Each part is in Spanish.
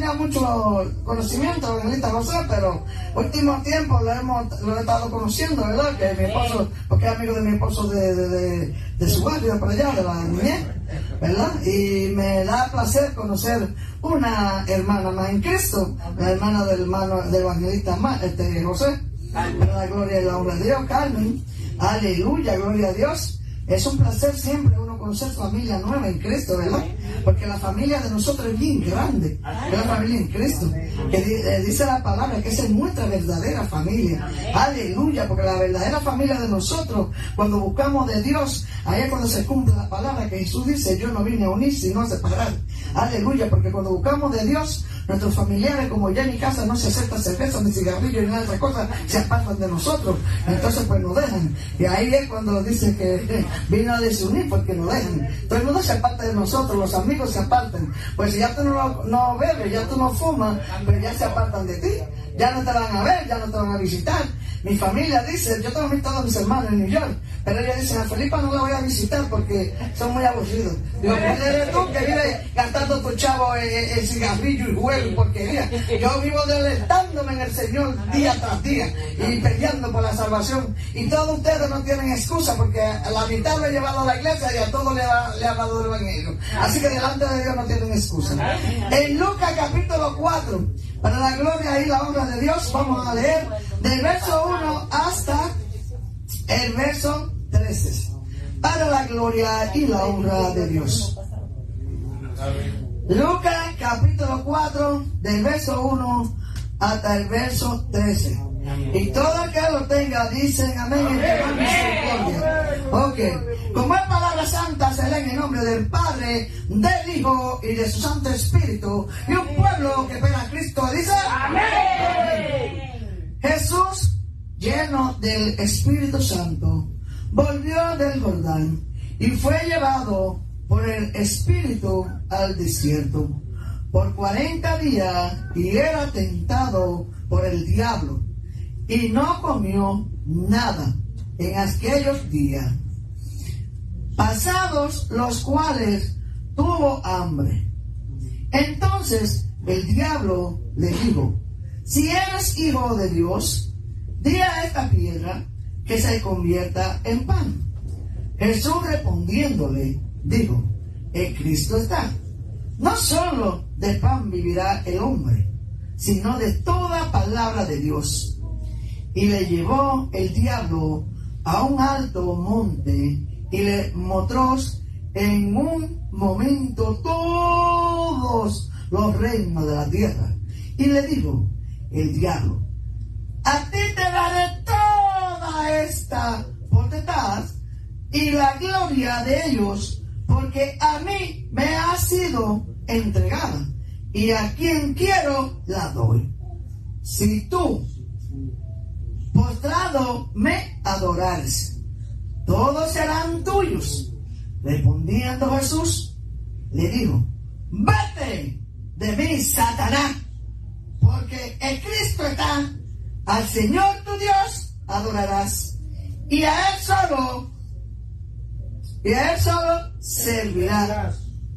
tenía mucho conocimiento, evangelista José, pero último tiempo lo he estado conociendo, ¿verdad? Que mi esposo, porque es amigo de mi esposo de su barrio, por allá, de la niñez, ¿verdad? Y me da placer conocer una hermana más en Cristo, la hermana del evangelista José. Para la gloria y la honra de Dios, Carmen. Aleluya, gloria a Dios. Es un placer siempre uno conocer familia nueva en Cristo, ¿verdad? Porque la familia de nosotros es bien grande. Es la familia en Cristo. Que dice la palabra que esa es nuestra verdadera familia. Aleluya, porque la verdadera familia de nosotros, cuando buscamos de Dios, ahí es cuando se cumple la palabra que Jesús dice: yo no vine a unir sino a separar. Aleluya, porque cuando buscamos de Dios, nuestros familiares, como ya en mi casa no se acepta cerveza, ni cigarrillo, ni nada de esas cosas, se apartan de nosotros. Entonces pues nos dejan. Y ahí es cuando dice que vino a desunir, porque nos dejan. Todo el mundo se aparta de nosotros, los amigos se apartan. Pues si ya tú no bebes, ya tú no fumas, pues ya se apartan de ti. Ya no te van a ver, ya no te van a visitar. Mi familia dice, yo tengo invitado a mis hermanos en New York, pero ellos dicen: a Felipa no la voy a visitar porque son muy aburridos. Digo: eres tú que vives gastando tu chavo en cigarrillo y juego y porquería. Yo vivo deleitándome en el Señor día tras día y peleando por la salvación. Y todos ustedes no tienen excusa, porque a la mitad lo he llevado a la iglesia y a todos le he hablado del evangelio. Así que delante de Dios no tienen excusa. En Lucas capítulo 4, para la gloria y la honra de Dios, vamos a leer del verso 1 hasta el verso 13. Para la gloria y la honra de Dios. Lucas capítulo 4, del verso 1 hasta el verso 13. Y todo el que lo tenga dicen amén en Jehová misericordia. Ok. Como es palabra santa, se lee en el nombre del Padre, del Hijo y de su Santo Espíritu. Y un pueblo que espera a Cristo dice amén. Jesús, lleno del Espíritu Santo, volvió del Jordán y fue llevado por el Espíritu al desierto por 40 días, y era tentado por el diablo, y no comió nada en aquellos días, pasados los cuales tuvo hambre. Entonces el diablo le dijo: si eres hijo de Dios, di a esta piedra que se convierta en pan. Jesús respondiéndole dijo: Cristo está: no solo de pan vivirá el hombre, sino de toda palabra de Dios. Y le llevó el diablo a un alto monte y le mostró en un momento todos los reinos de la tierra. Y le dijo el diablo: a ti te daré toda esta potestad y la gloria de ellos, porque a mí me ha sido entregada, y a quien quiero la doy. Si tú postrado me adorares, todos serán tuyos. Respondiendo Jesús, le dijo: vete de mí, Satanás, porque el Cristo está: al Señor tu Dios adorarás, y a Él solo servirás.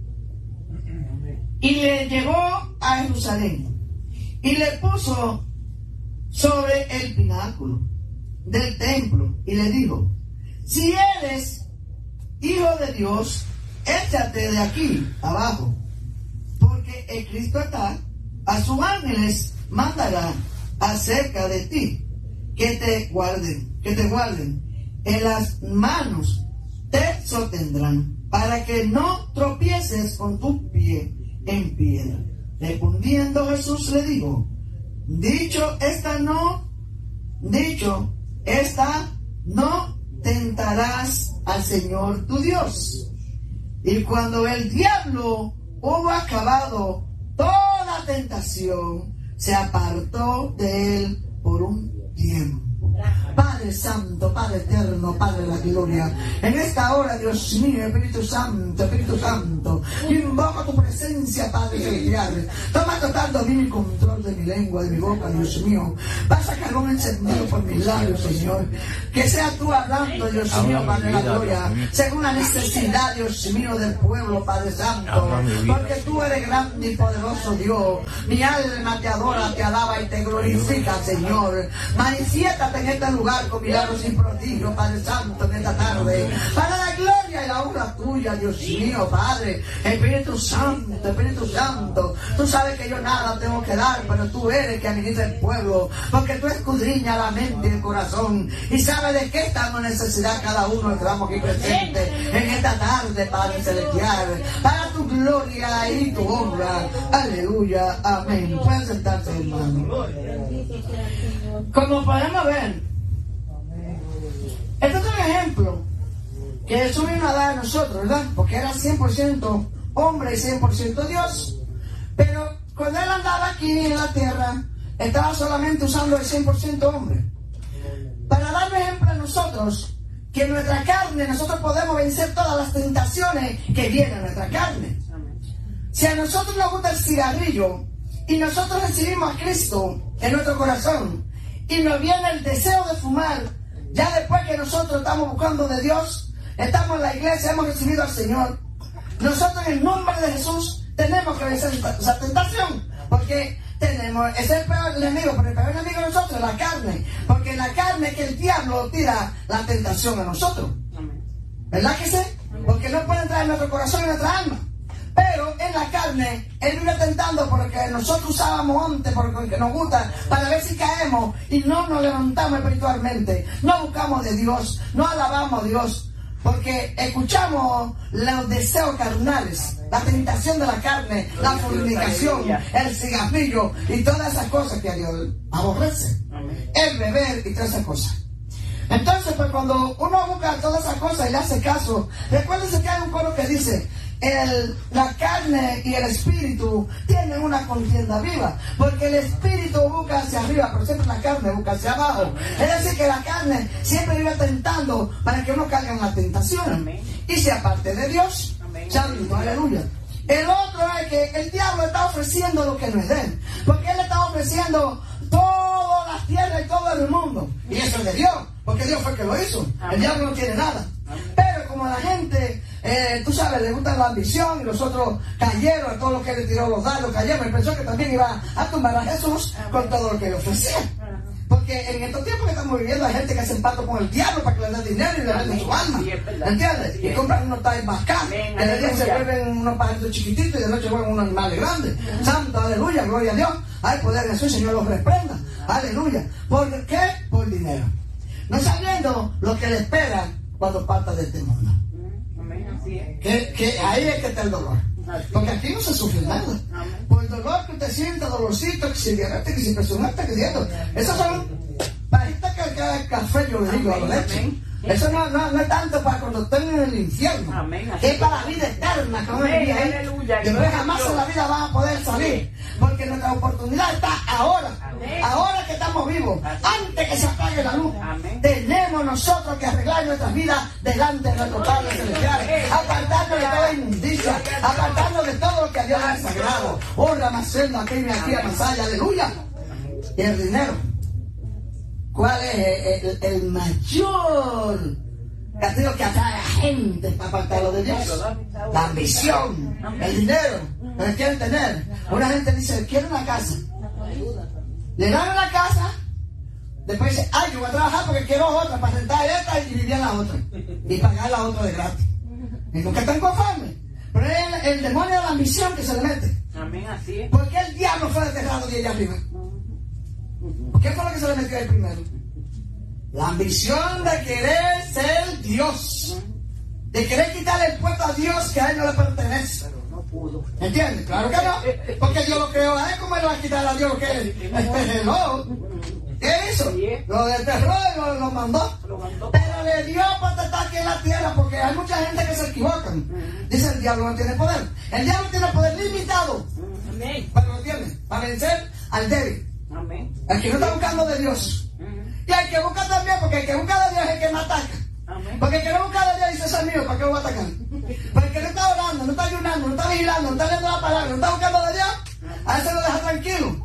Y le llevó a Jerusalén y le puso sobre el pináculo del templo y le dijo: si eres hijo de Dios, échate de aquí abajo, porque el Cristo está: a sus ángeles mandará acerca de ti, que te guarden en las manos, te sostendrán, para que no tropieces con tu pie en piedra. Respondiendo Jesús le dijo: dicho esta no tentarás al Señor tu Dios. Y cuando el diablo hubo acabado toda tentación, se apartó de él por un tiempo. Padre Santo, Padre Eterno, Padre de la Gloria, en esta hora, Dios mío, Espíritu Santo, yo invoco tu presencia, Padre Celestial. Toma total dominio y control flor de mi lengua, de mi boca, Dios mío. Pasa carbón encendido por mis labios, Señor. Que sea tú hablando, Dios mío, Padre de la gloria, según la necesidad, Dios mío, del pueblo, Padre Santo. Porque tú eres grande y poderoso, Dios. Mi alma te adora, te alaba y te glorifica, Señor. Manifiéstate en este lugar con milagros y prodigios, Padre Santo, en esta tarde. Para la gloria y la honra tuya, Dios mío, Padre. Espíritu Santo, Espíritu Santo. Tú sabes que yo nada tengo que dar, pero tú eres que administra el pueblo. Porque tú escudriñas la mente y el corazón. Y sabes de qué estamos en necesidad cada uno que estamos aquí presentes en esta tarde, Padre Celestial. Para tu gloria y tu honra. Aleluya, amén. Pueden sentarse, hermano. Como podemos ver, este es un ejemplo que Jesús vino a dar a nosotros, ¿verdad? Porque era 100% hombre y 100% Dios. Pero cuando Él andaba aquí en la tierra, estaba solamente usando el 100% hombre. Para darle ejemplo a nosotros, que en nuestra carne nosotros podemos vencer todas las tentaciones que vienen a nuestra carne. Si a nosotros nos gusta el cigarrillo y nosotros recibimos a Cristo en nuestro corazón y nos viene el deseo de fumar, ya después que nosotros estamos buscando de Dios, estamos en la iglesia, hemos recibido al Señor, nosotros en el nombre de Jesús tenemos que vencer esa tentación, porque es el peor enemigo, pero el peor enemigo de nosotros es la carne, porque en la carne es que el diablo tira la tentación a nosotros, ¿verdad que sí? Porque no puede entrar en nuestro corazón y en nuestra alma. Pero en la carne, Él vive tentando porque nosotros usábamos antes, porque nos gusta, para ver si caemos y no nos levantamos espiritualmente, no buscamos de Dios, no alabamos a Dios, porque escuchamos los deseos carnales, la tentación de la carne, la fornicación, el cigarrillo y todas esas cosas que a Dios aborrece, el beber y todas esas cosas. Entonces, pues cuando uno busca todas esas cosas y le hace caso, recuérdense que hay un coro que dice: la carne y el espíritu tienen una contienda viva, porque el espíritu busca hacia arriba, pero siempre la carne busca hacia abajo. Es decir, que la carne siempre vive tentando para que uno caiga en la tentación. Amén. Y se aparte de Dios. Amén. Aleluya. El otro es que el diablo está ofreciendo lo que no es de él, porque él está ofreciendo toda la tierra y todo el mundo, y eso es de Dios, porque Dios fue el que lo hizo. Amén. El diablo no tiene nada. Amén. Pero como a la gente, tú sabes, le gusta la ambición, y los otros cayeron, a todos los que le tiró los dardos cayeron, y pensó que también iba a tumbar a Jesús con todo lo que le ofrecía. Porque en estos tiempos que estamos viviendo hay gente que hace pacto con el diablo para que le dé dinero y le den su alma. ¿Entiendes? Y compran unos tais más caros, que de día se vuelven unos pajaritos chiquititos y de noche vuelven unos animales grandes. Santo, aleluya, gloria a Dios. Hay poder en Jesús, Señor los reprenda. Aleluya. ¿Por qué? Por dinero. No sabiendo lo que le espera cuando parta de este mundo. Que ahí es que está el dolor. Porque aquí no se sufre nada. Por el dolor que usted sienta, dolorcito, que se diabetes, que se presionante, que dieta. Esas son pajitas que café, yo le digo, a la leche. Eso no es tanto para cuando estén en el infierno. Es para la vida eterna, como es día ahí. Que jamás en la vida van a poder salir. Porque nuestra oportunidad está ahora. Ahora que estamos vivos. Antes que se apague la luz. Tenemos nosotros que arreglar nuestras vidas delante de nuestro Padre Celestial. Apartarnos de toda inmundicia. Apartarnos de todo lo que a Dios le ha sagrado. Honra más senda, aquí a Masaya. Aleluya. Y el dinero. ¿Cuál es el mayor castigo que atrae a gente para apartarlo de Dios? La ambición, el dinero, lo que quieren tener. Una gente dice, quiero una casa. Le dan una casa, después dice, ay, yo voy a trabajar porque quiero otra para rentar esta y vivir en la otra. Y pagar la otra de gratis. Y nunca están conformes. Pero es el demonio de la ambición que se le mete. Amén, así es. ¿Por qué el diablo fue desterrado de allá arriba? ¿Qué fue lo que se le metió ahí primero? La ambición de querer ser Dios, de querer quitarle el puesto a Dios que a él no le pertenece. Pero no pudo. ¿Entiendes? Claro que no, porque Dios lo creó a él. ¿Cómo le va a quitar a Dios que él? No. ¿Qué hizo? Lo desterró y lo mandó. Pero le dio potestad aquí en la tierra, porque hay mucha gente que se equivocan. Dice, el diablo no tiene poder. El diablo tiene poder limitado, pero lo tiene para vencer al débil. Amén. El que no está buscando de Dios. Y el que busca también, porque el que busca de Dios es el que me ataca. Amén. Porque el que no busca de Dios dice, eso es mío, ¿para qué lo voy a atacar? Porque el que no está orando, no está ayunando, no está vigilando, no está leyendo la palabra, no está buscando de Dios, a ese lo deja tranquilo.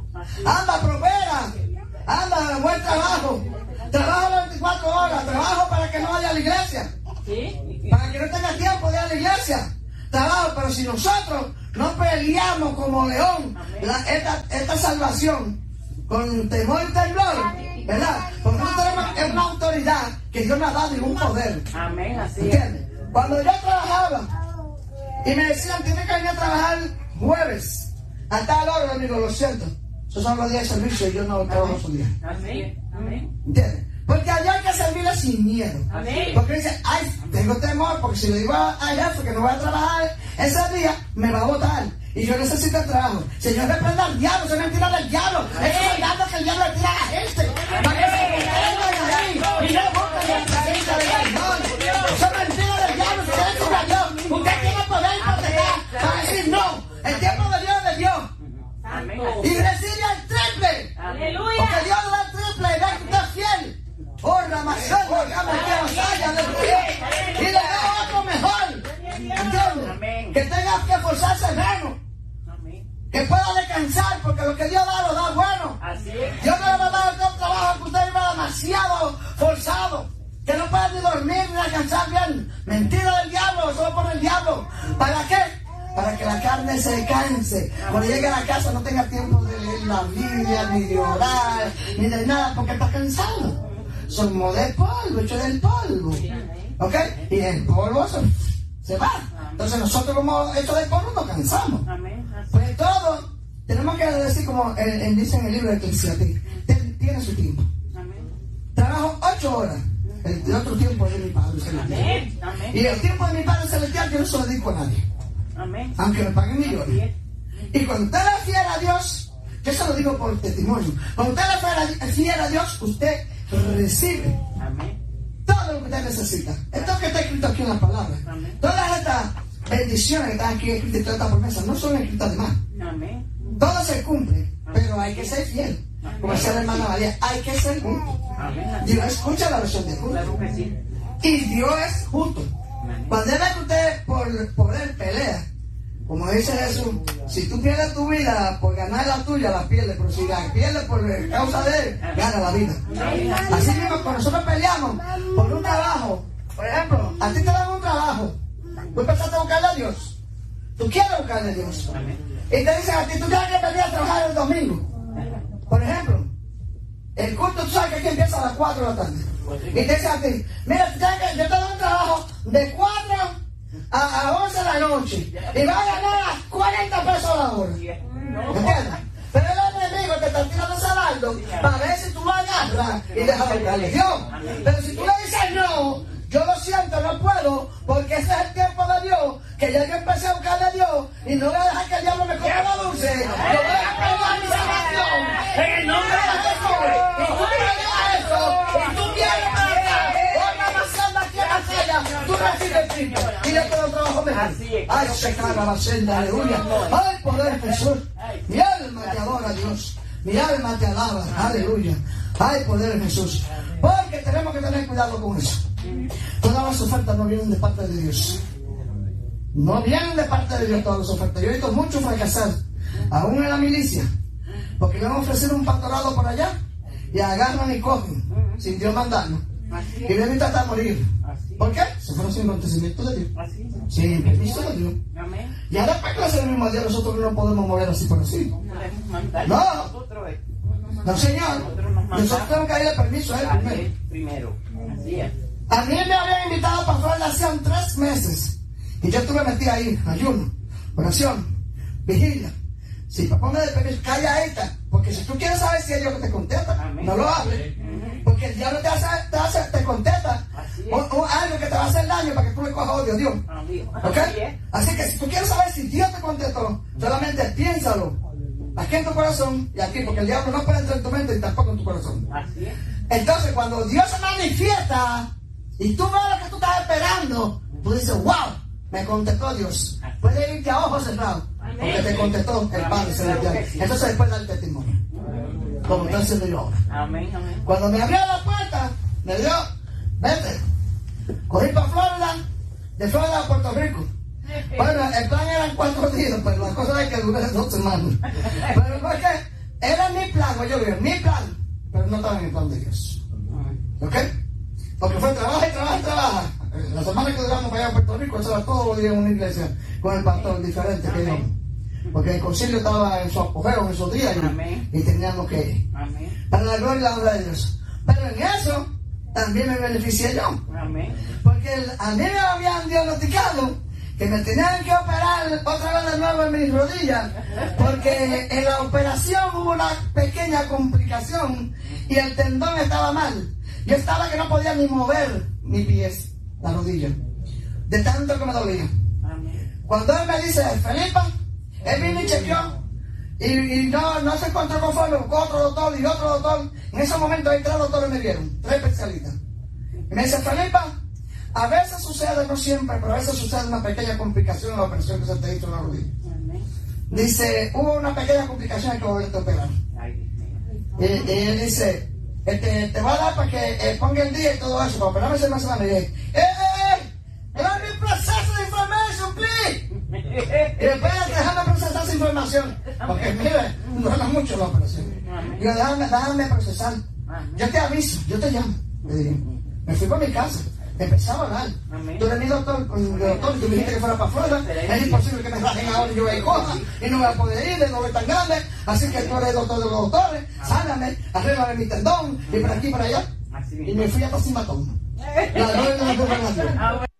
anda, prospera, anda, buen trabajo, trabajo 24 horas, trabajo para que no vaya a la iglesia, para que no tenga tiempo de ir a la iglesia, trabajo, pero si nosotros no peleamos como león esta salvación con temor y temblor, ¿verdad? Porque nosotros tenemos una autoridad que Dios nos ha dado y un poder. Amén, así es. ¿Entiendes? Cuando yo trabajaba y me decían, tienes que venir a trabajar jueves a tal hora, amigo, lo siento. Esos son los días de servicio y yo no trabajo esos días. Amén. Amén. ¿Entiendes? Porque allá hay que servirle sin miedo. Amén. Porque dice, ay, tengo temor, porque si le digo al jefe que no voy a trabajar ese día, me va a votar. Y yo necesito el trabajo. Señor, reprenda al diablo, se me tira del diablo. Eso es verdad que el diablo le tira a la gente. Para que se contengan ahí y no busquen la presencia del Señor. Eso es mentira del diablo, usted es un Dios. Usted tiene poder para decir no. El tiempo de Dios es de Dios. Amén. Y recibe el triple. Aleluya. Porque Dios le da el triple y ve que usted es fiel. Oh, Ramazón, y le da otro mejor. ¿Entiendes? Que tenga que esforzarse menos. Que pueda descansar, porque lo que Dios da, lo da bueno. Dios no le va a dar otro trabajo que usted iba demasiado forzado. Que no puede ni dormir ni descansar bien. Mentira del diablo, solo por el diablo. ¿Para qué? Para que la carne se canse. Cuando llegue a la casa no tenga tiempo de leer la Biblia, ni de orar, ni de nada, porque está cansado. Somos del polvo, hechos del polvo. ¿Ok? Y el polvo se va. Entonces nosotros como hechos del polvo nos cansamos. Pues todo, tenemos que decir como dice en el libro de Eclesiastés, tiene su tiempo. Trabajo 8 horas. El otro tiempo es de mi Padre Celestial. Y el tiempo de mi Padre Celestial yo no se lo dedico a nadie. Aunque me paguen millones. Y cuando usted le fiel a Dios, yo se lo digo por testimonio, cuando usted le fiel a Dios, usted recibe todo lo que usted necesita. Esto que está escrito aquí en la palabra, todas estas bendiciones que están aquí escritas y todas estas promesas no son escritas de más. Todo se cumple, pero hay que ser fiel. Como decía la hermana María, hay que ser justo. Dios escucha la versión de justo. Y Dios es justo. Cuando él ve que usted por él pelea, como dice Jesús, si tú pierdes tu vida por ganar la tuya, la pierdes, pero si la pierdes por causa de él, gana la vida. Así mismo, cuando nosotros peleamos por un trabajo, por ejemplo, a ti te dan un trabajo, tú empezaste a buscarle a Dios, tú quieres buscarle a Dios, y te dicen a ti, tú tienes que venir a trabajar el domingo. Por ejemplo, el culto, tú sabes que aquí empieza a las 4 de la tarde, y te dicen a ti, mira, yo te doy un trabajo de 4 a 11 de la noche y va a ganar 40 pesos a la hora. ¿Entiendes? Pero el enemigo te está tirando ese dardo para ver si tú lo agarras y dejas de buscarle a Dios. Pero si tú le dices no, yo lo siento, no puedo, porque ese es el tiempo de Dios, que ya yo empecé a buscarle a Dios y no voy a dejar que el diablo me coma la dulce. Yo voy a pegar mi salvación en el nombre de Jesús. Y tú me digas eso, y tú vienes para acá, otra mazanda aquí en la silla, tú recibes Cristo. Y yo te doy trabajo mejor. Ay, se caga la senda, aleluya. Ay, poder Jesús. Mi alma te adora a Dios. Mi alma te alaba, aleluya. Ay, poder Jesús. Porque tenemos que tener cuidado con eso. Todas las ofertas no vienen de parte de Dios. No vienen de parte de Dios todas las ofertas. Yo he visto muchos fracasar, aún en la milicia, porque le han ofrecido un pastorado por allá y agarran y cogen sin Dios mandarlo. Y le invitan a morir. ¿Por qué? Se fueron sin acontecimiento de Dios. Sin permiso de Dios. Y ahora para que el mismo Dios nosotros no podemos mover así por así. No, señor. Nosotros tenemos que darle permiso a él primero. A mí me habían invitado para Florida hacían 3 meses. Y yo estuve metido ahí, ayuno, oración, vigilia. Si papá me da permiso, calla esta. Porque si tú quieres saber si es Dios que te contesta, no lo hables. Porque el diablo te contesta o algo que te va a hacer daño para que tú le cojas odio a Dios. ¿Ok? Así que si tú quieres saber si Dios te contestó, solamente piénsalo. Aquí en tu corazón y aquí, porque el diablo no puede entrar en tu mente y tampoco en tu corazón. Entonces, cuando Dios se manifiesta y tú ves lo que tú estás esperando, tú dices, wow, me contestó Dios. Puedes irte a ojos cerrados, porque te contestó el Padre Celestial. Entonces después da el testimonio, como estoy haciendo yo ahora. Cuando me abrió la puerta, me dio, vete, cogí para Florida, de Florida a Puerto Rico. Bueno, el plan eran 4 días, pero la cosa es que duré 2 semanas. Pero porque era mi plan, oye bien, mi plan, pero no estaba en el plan de Dios. ¿Ok? Porque fue trabaja y trabaja y trabaja. La semana que duramos para allá a Puerto Rico, eso era todos los días en una iglesia con el pastor diferente que yo. Porque el concilio estaba en su apogeo en esos días y teníamos que ir. Amén. Para la gloria y la honra de Dios. Pero en eso también me beneficié yo. Amén. Porque a mí me habían diagnosticado que me tenían que operar otra vez de nuevo en mis rodillas. Porque en la operación hubo una pequeña complicación y el tendón estaba mal. Yo estaba que no podía ni mover mis pies, la rodilla, de tanto que me dolía. Amén. Cuando él me dice, Felipa, él vino y chequeó y no se encontró conforme, buscó otro doctor y otro doctor. En ese momento hay 3 doctores me vieron, 3 especialistas. Y me dice, Felipa, a veces sucede, no siempre, pero a veces sucede una pequeña complicación en la operación que se te hizo en la rodilla. Amén. Dice, hubo una pequeña complicación que volverte a operar. Ay, Dios mío. Y él dice, te va a dar para que ponga el día y todo eso, para operarme esa semana. Y dije, let me process the information, please. Y espérate, déjame procesar esa información. Porque mire, no era mucho la operación. Y yo, déjame procesar. Yo te aviso, yo te llamo. Le dije, me fui para mi casa. Empezaba a hablar. Tú eres mi doctor, y tú me dijiste que fuera para Florida. Es imposible que me rajen ahora y yo ahí coja. Y no voy a poder ir, no voy tan grande. Así que tú eres el doctor de los doctores. Sáname, arréglame mi tendón. Y por aquí y por allá. Así Y mismo. me fui a Pasimatón. La gloria de la